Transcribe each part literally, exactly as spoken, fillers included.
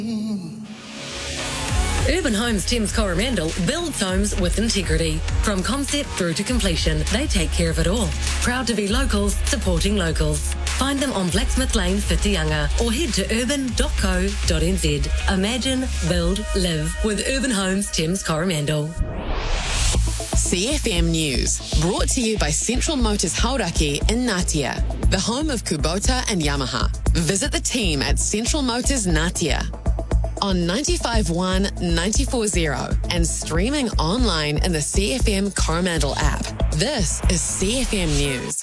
Urban Homes Thames Coromandel builds homes with integrity. From concept through to completion, they take care of it all. Proud to be locals, supporting locals. Find them on Blacksmith Lane, Whitianga, or head to urban dot co dot n z. Imagine, build, live with Urban Homes Thames Coromandel. C F M News, brought to you by Central Motors Hauraki in Ngatea, the home of Kubota and Yamaha. Visit the team at Central Motors Ngatea. On ninety-five point one, ninety-four point zero and streaming online in the C F M Coromandel app. This is C F M News.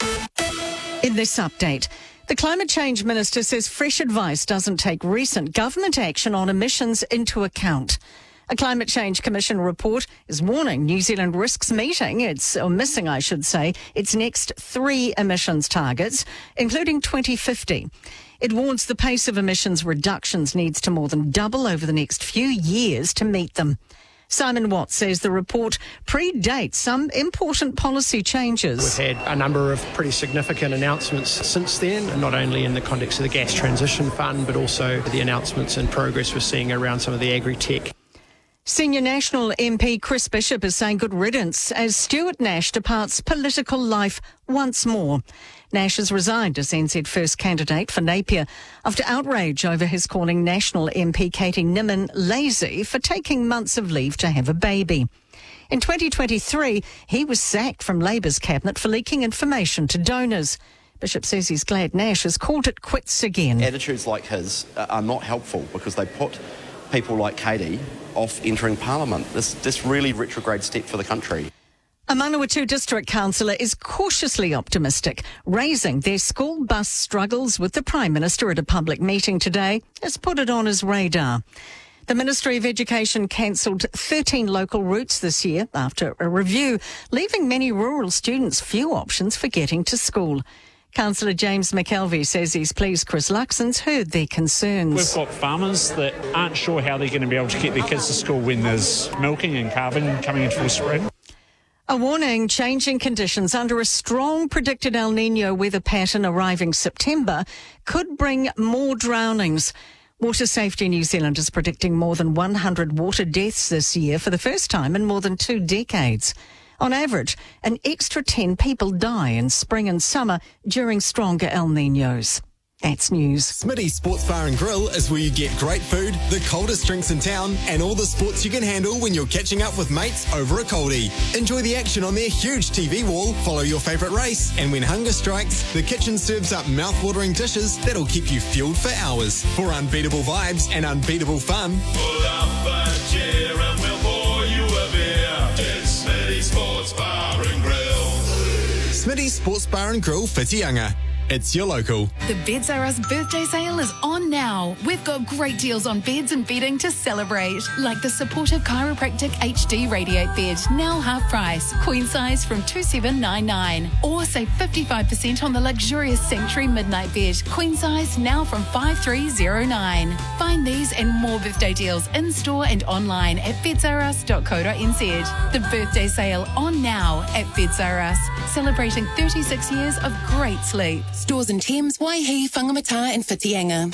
In this update, the Climate Change Minister says fresh advice doesn't take recent government action on emissions into account. A Climate Change Commission report is warning New Zealand risks meeting its, or missing I should say, its next three emissions targets, including twenty fifty. It warns the pace of emissions reductions needs to more than double over the next few years to meet them. Simon Watts says the report predates some important policy changes. We've had a number of pretty significant announcements since then, not only in the context of the Gas Transition Fund, but also the announcements and progress we're seeing around some of the agri-tech. Senior National M P Chris Bishop is saying good riddance as Stuart Nash departs political life once more. Nash has resigned as N Z First candidate for Napier after outrage over his calling National M P Katie Nimmin lazy for taking months of leave to have a baby. In twenty twenty-three, he was sacked from Labour's cabinet for leaking information to donors. Bishop says he's glad Nash has called it quits again. Attitudes like his are not helpful because they put people like Katie off entering Parliament. This, this really retrograde step for the country. A Manawatu District Councillor is cautiously optimistic, raising their school bus struggles with the Prime Minister at a public meeting today has put it on his radar. The Ministry of Education cancelled thirteen local routes this year after a review, leaving many rural students few options for getting to school. Councillor James McKelvey says he's pleased Chris Luxon's heard their concerns. We've got farmers that aren't sure how they're going to be able to get their kids to school when there's milking and calving coming into full spring. A warning, changing conditions under a strong predicted El Niño weather pattern arriving September could bring more drownings. Water Safety New Zealand is predicting more than one hundred water deaths this year for the first time in more than two decades. On average, an extra ten people die in spring and summer during stronger El Niños. That's news. Smitty's Sports Bar and Grill is where you get great food, the coldest drinks in town, and all the sports you can handle when you're catching up with mates over a coldie. Enjoy the action on their huge T V wall, follow your favourite race, and when hunger strikes, the kitchen serves up mouth-watering dishes that'll keep you fueled for hours. For unbeatable vibes and unbeatable fun, pull up a chair and we'll pour you a beer. It's Smitty's Sports Bar and Grill. Smitty's Sports Bar and Grill, Whitianga. It's your local. The Beds R Us birthday sale is on now. We've got great deals on beds and bedding to celebrate, like the supportive chiropractic H D Radiate bed, now half price, queen size from two seven nine nine. Or save fifty-five percent on the luxurious Sanctuary Midnight bed, queen size now from five three zero nine. Find these and more birthday deals in store and online at beds r us dot co dot n z. The birthday sale on now at Beds R Us, celebrating thirty-six years of great sleep. Stores in Thames, Waihi, Whangamata and Whitianga.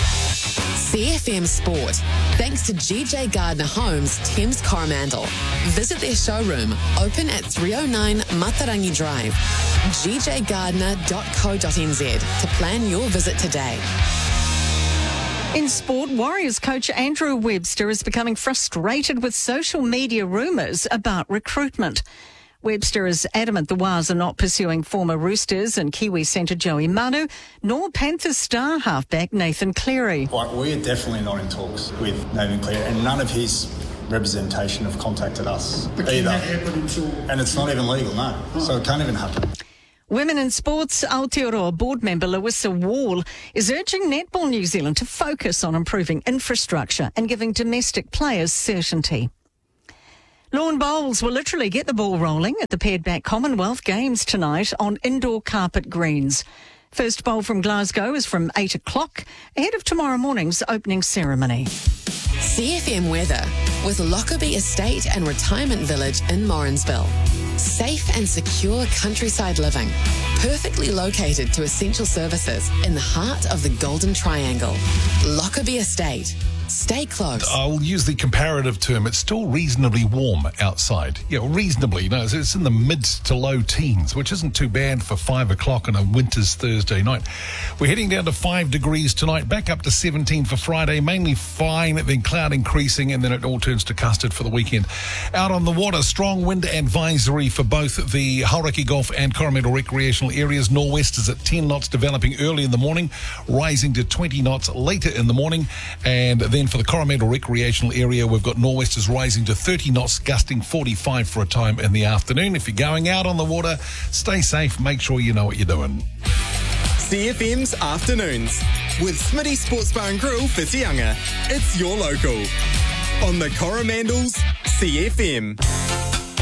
C F M Sport. Thanks to G J Gardner Homes, Thames Coromandel. Visit their showroom, open at three oh nine Matarangi Drive. g j gardner dot co dot n z to plan your visit today. In sport, Warriors coach Andrew Webster is becoming frustrated with social media rumours about recruitment. Webster is adamant the Wars are not pursuing former Roosters and Kiwi centre Joey Manu, nor Panthers star halfback Nathan Cleary. Like, we're definitely not in talks with Nathan Cleary, and none of his representation have contacted us but either. Until... And it's not even legal, no. Oh. So it can't even happen. Women in sports, Aotearoa board member Larissa Wall is urging Netball New Zealand to focus on improving infrastructure and giving domestic players certainty. Lawn bowls will literally get the ball rolling at the Paired Back Commonwealth Games tonight on indoor carpet greens. First bowl from Glasgow is from eight o'clock, ahead of tomorrow morning's opening ceremony. C F M weather with Lockerbie Estate and Retirement Village in Morrinsville. Safe and secure countryside living, perfectly located to essential services in the heart of the Golden Triangle. Lockerbie Estate, Stay close. I'll use the comparative term. It's still reasonably warm outside. Yeah, reasonably. No, it's in the mid to low teens, which isn't too bad for five o'clock on a winter's Thursday night. We're heading down to five degrees tonight, back up to seventeen for Friday, mainly fine, then cloud increasing, and then it all turns to custard for the weekend. Out on the water, strong wind advisory for both the Hauraki Golf and Coromandel recreational areas. Norwest is at ten knots, developing early in the morning, rising to twenty knots later in the morning. And then for the Coromandel recreational area, we've got nor'westers rising to thirty knots, gusting forty-five for a time in the afternoon. If you're going out on the water, stay safe. Make sure you know what you're doing. C F M's Afternoons with Smitty Sports Bar and Grill, Whitianga. It's your local. On the Coromandel's C F M.